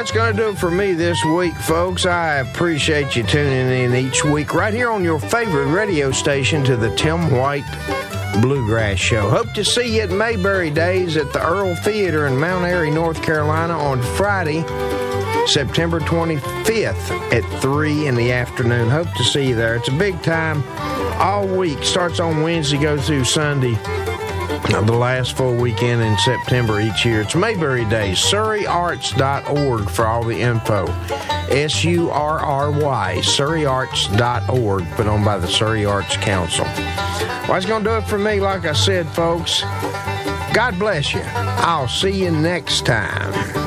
that's going to do it for me this week, folks. I appreciate you tuning in each week right here on your favorite radio station to the Tim White Bluegrass Show. Hope to see you at Mayberry Days at the Earl Theater in Mount Airy, North Carolina on Friday, September 25th at 3 in the afternoon. Hope to see you there. It's a big time all week. Starts on Wednesday, goes through Sunday. The last full weekend in September each year. It's Mayberry Days. SurreyArts.org for all the info. SURRY, SurreyArts.org, put on by the Surrey Arts Council. Well, that's going to do it for me, like I said, folks. God bless you. I'll see you next time.